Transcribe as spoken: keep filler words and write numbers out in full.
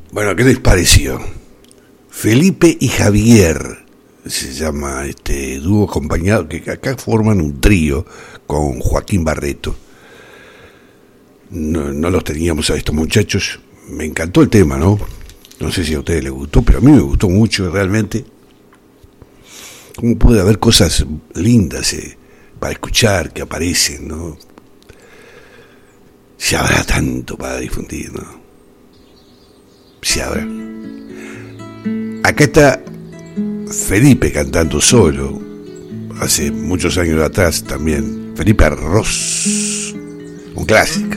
Bueno, ¿qué les pareció? Felipe y Javier se llama este dúo acompañado, que acá forman un trío con Joaquín Barreto. No, no los teníamos a estos muchachos. Me encantó el tema, ¿no? No sé si a ustedes les gustó, pero a mí me gustó mucho realmente. Cómo puede haber cosas lindas eh, para escuchar que aparecen, ¿no? Se habrá tanto para difundir, ¿no? Se habrá. Acá está Felipe cantando solo, hace muchos años atrás también, Felipe Arroz, un clásico.